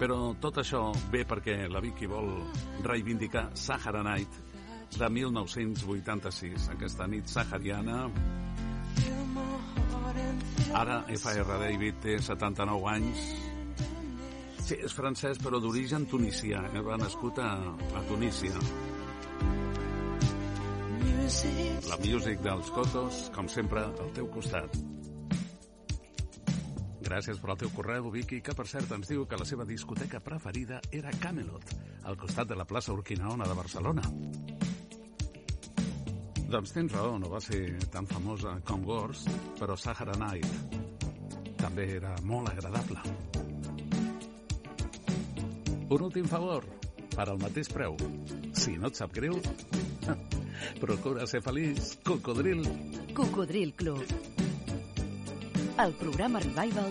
Però tot això ve perquè la Vicky vol reivindicar Sahara Night de 1986, aquesta nit sahariana. Ara F.R. David té 79 anys. Sí, és francès, però d'origen tunisià. Va nascut a Tunísia. La music dels Cotos, com sempre, al teu costat. Gràcies per al teu correu, Vicky, que per cert ens diu que la seva discoteca preferida era Camelot, al costat de la plaça Urquinaona de Barcelona. Doncs tens raó, no va ser tan famosa com Ghost, però Sahara Night també era molt agradable. Un últim favor, per al mateix preu. Si no et sap greu, procura ser feliç. Cocodril. Cocodril Club. El programa Revival